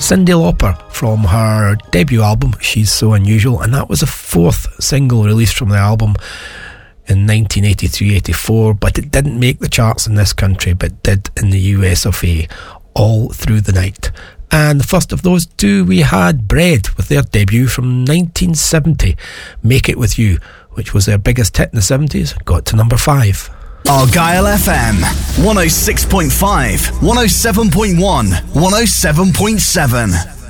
Cyndi Lauper from her debut album She's So Unusual, and that was the fourth single released from the album in 1983-84, but it didn't make the charts in this country, but did in the US of A, All Through the Night. And the first of those two, we had Bread with their debut from 1970, Make It With You, which was their biggest hit in the 70s, got to number 5. Argyle FM 106.5, 107.1, 107.7.